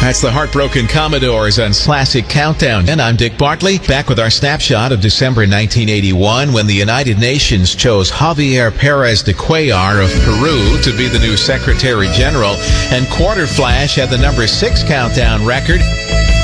That's the Heartbroken Commodores on Classic Countdown. And I'm Dick Bartley, back with our snapshot of December 1981 when the United Nations chose Javier Perez de Cuellar of Peru to be the new Secretary General. And Quarter Flash had the number 6 countdown record.